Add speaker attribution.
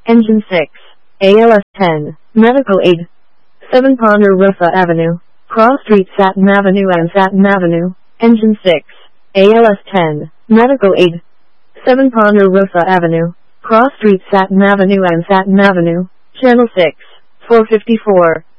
Speaker 1: Engine 6. ALS 10. Medical aid. 7 Ponderosa Avenue. Cross Street Satin Avenue and Satin Avenue. Engine 6. ALS 10. Medical aid. 7 Ponderosa Avenue. Cross Street Satin Avenue and Satin Avenue. Channel 6. 454.